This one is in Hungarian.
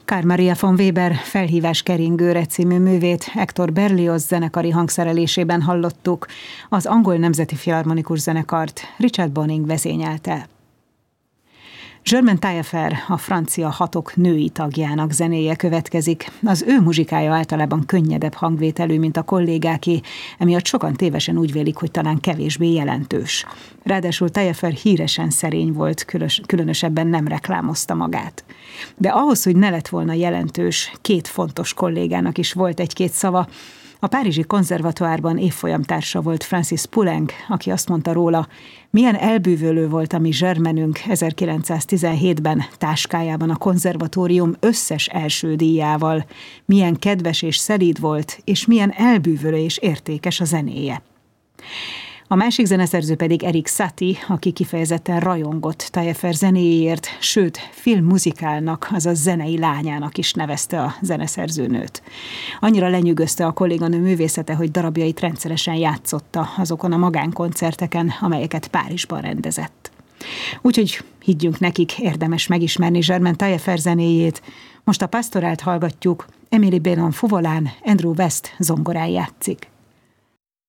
Carl Maria von Weber Felhívás keringőre című művét Hector Berlioz zenekari hangszerelésében hallottuk, az Angol Nemzeti Filharmonikus Zenekart Richard Bonynge vezényelte. Germaine Taillefer, a francia Hatok női tagjának zenéje következik. Az ő muzsikája általában könnyedebb hangvételű, mint a kollégáké, emiatt sokan tévesen úgy vélik, hogy talán kevésbé jelentős. Ráadásul Taillefer híresen szerény volt, különösebben nem reklámozta magát. De ahhoz, hogy ne lett volna jelentős, két fontos kollégának is volt egy-két szava. A Párizsi Konzervatoárban évfolyamtársa volt Francis Poulenc, aki azt mondta róla, milyen elbűvölő volt a mi Germainünk 1917-ben táskájában a konzervatórium összes első díjával, milyen kedves és szelíd volt, és milyen elbűvölő és értékes a zenéje. A másik zeneszerző pedig Erik Satie, aki kifejezetten rajongott Taillefer zenéjéért, sőt, filmmuzikálnak, azaz zenei lányának is nevezte a zeneszerzőnőt. Annyira lenyűgözte a kolléganő művészete, hogy darabjait rendszeresen játszotta azokon a magánkoncerteken, amelyeket Párizsban rendezett. Úgyhogy higgyünk nekik, érdemes megismerni Germaine Taillefer zenéjét. Most a Pastorált hallgatjuk, Émilie Bellon fuvolán, Andrew West zongorán játszik.